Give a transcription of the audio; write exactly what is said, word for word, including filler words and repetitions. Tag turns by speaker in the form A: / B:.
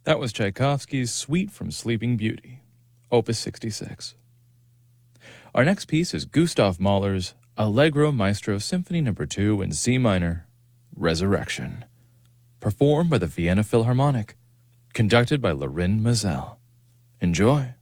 A: That was Tchaikovsky's Suite from Sleeping Beauty, Opus sixty-six. Our next piece is Gustav Mahler's Allegro Maestro Symphony Number two in C minor, Resurrection, performed by the Vienna Philharmonic, conducted by Lorin Maazel. Enjoy.